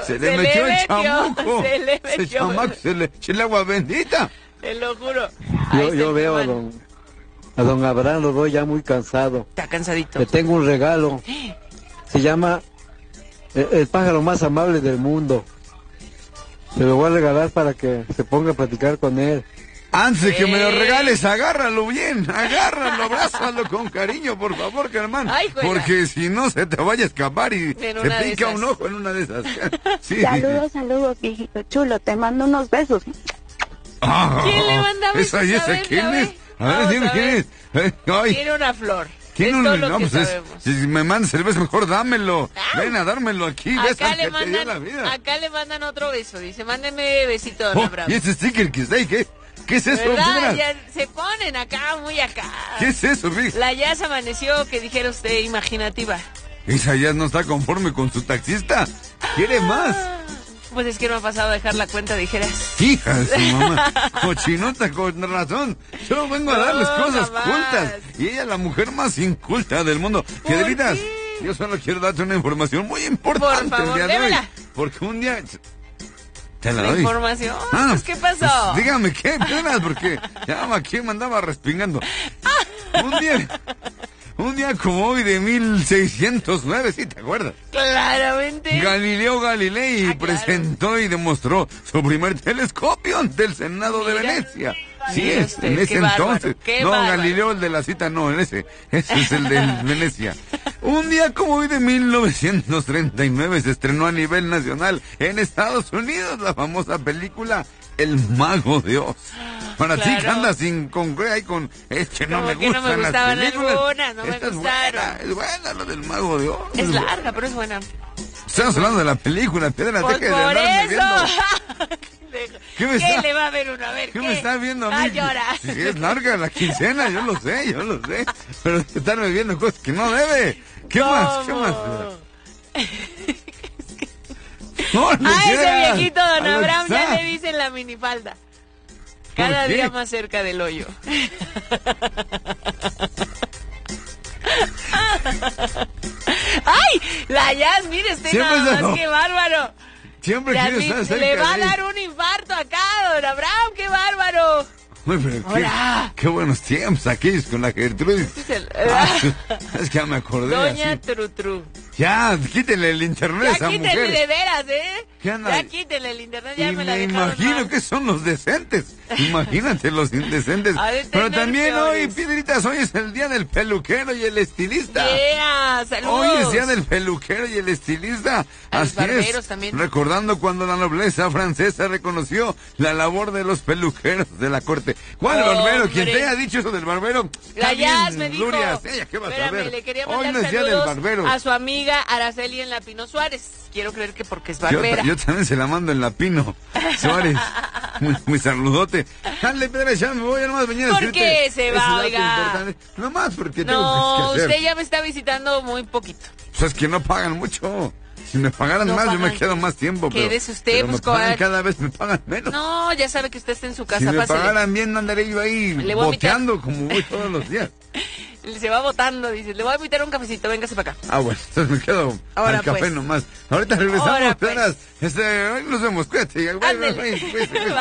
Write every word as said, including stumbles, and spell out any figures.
Se le metió el chamuco. Se le metió. Ese chamaco se le echó el agua bendita. Te lo juro. Yo, yo veo a don, a don Abraham, lo veo ya muy cansado. Está cansadito. Le tengo un regalo. Se llama el, el pájaro más amable del mundo. Se lo voy a regalar para que se ponga a platicar con él. Antes de que me lo regales, agárralo bien, agárralo, abrázalo con cariño, por favor, Germán. Ay, porque si no se te vaya a escapar y En te una de pica esas. un ojo en una de esas. Sí. Saludos, saludos, viejito chulo. Te mando unos besos. Ah, ¿Quién le manda besos? ¿Esa y A esa ver, quién sabe. es? A ver, Vamos dime a quién ver. es. Eh, ay, Tiene una flor. tiene es un... todo lo no, que pues es- sabemos. si me mandas el beso, mejor dámelo. Ven a dármelo aquí, ves Acá al le que te dio la mandan, vida. acá le mandan otro beso. Dice, mándeme besito, don Oh, Abraham. y ese sticker que está ahí, ¿qué? ¿Qué es eso? ¿Verdad? Piedras? Ya se ponen acá, muy acá. ¿Qué es eso, Rick? La ya se amaneció, que dijera usted, imaginativa. Esa ya no está conforme con su taxista. ¿Quiere más? Pues es que no ha pasado a dejar la cuenta, dijeras. Hija de su mamá, cochinota con razón. Yo vengo a darles No, cosas jamás. cultas. Y ella la mujer más inculta del mundo. Que de ¿Por veras, qué? yo solo quiero darte una información muy importante Por favor, el día de hoy. démela. Porque un día... Te la La doy. información. Ah, Pues, ¿qué pasó? pues, dígame qué, penas, porque ya aquí me andaba respingando. Un día... Un día como hoy de mil seiscientos nueve, ¿sí te acuerdas? Claramente. Galileo Galilei Ah, claro. presentó y demostró su primer telescopio ante el Senado de Mira. Venecia. Sí, Mire es, usted, en ese qué bárbaro, entonces. qué No, bárbaro. Galileo el de la cita, no, en ese. Ese es el de Venecia. Un día como hoy de mil novecientos treinta y nueve se estrenó a nivel nacional en Estados Unidos la famosa película El Mago de Oz. Para ti Claro. que andas sin con ahí con es que no Como me que no gustan me las gustaban películas. algunas, no me Esta es gustaron. buena, es buena lo del Mago de Oz. Es larga, pero es buena. Estamos hablando de la película, Piedra, Pues deje de por andarme eso. viendo. ¿Qué me está- le va a ver uno? A ver, ¿Qué ¿qué? me está viendo a Ah, mí? llora. Sí, es larga la quincena, yo lo sé, yo lo sé. Pero estarme viendo cosas que no debe. ¿Qué más? ¿Qué ¿Cómo? más? No, no A quieras. ese viejito don A lo Abraham que ya está. le dicen la minifalda. Cada qué? día más cerca del hoyo. ¡Ay! La Jazz, mire usted Siempre nada se más, lo- qué bárbaro. Siempre Ya quiero vi- estar cerca le va a de él. dar un infarto acá, don Abraham, qué bárbaro. Uy, pero qué, Hola. qué buenos tiempos aquellos con la Gertrudis. Es el- Ah, es que ya me acordé. Doña así. Trutru. Ya, quítele el internet a Ya esa quítenle mujer. de veras, ¿eh? ¿Qué anda? Ya quítenle el internet, ya Y me la me dejaron imagino mal. que son los decentes. Imagínate los indecentes. Ha de Pero tener también hoy, peores. Piedritas, hoy es el día del peluquero y el estilista. Yeah, saludos. Hoy es día del peluquero y el estilista. A los Así barberos es. también. Recordando cuando la nobleza francesa reconoció la labor de los peluqueros de la corte. ¿Cuál Hombre. barbero? Quien te haya dicho eso del barbero. La está bien, Jazz me dijo. Lurias. Ella, ¿qué vas a Espérame, ver? le quería Hoy mandar no es día del saludos barbero. a su amiga Araceli en la Pino Suárez. Quiero creer que porque es Yo, barbera. yo también se la mando en la Pino Suárez. Muy, muy saludote. Dale, Pedro, ya me voy a nomás venir a ¿Por decirte qué se ese va, dato oiga? importante. Nomás porque tengo No, cosas que hacer. usted ya me está visitando muy poquito. Pues es que no pagan mucho. Si me pagaran No más, yo me pagan. quedo más tiempo. Pero, Quédese usted, pero pues, me pagan con- cada vez me pagan menos. No, ya sabe que usted está en su si casa, me pásele. pagaran bien, no andaré yo ahí Le voy a invitar. boteando como voy todos los días. Se va botando, dice. Le voy a invitar un cafecito, véngase para acá. Ah, bueno, entonces me quedo Ahora, al café pues. nomás. Ahorita regresamos, Ahora, pues. Pedras. Este, hoy nos vemos, cuídate. Bye, bye, Ándele. bye, bye, bye.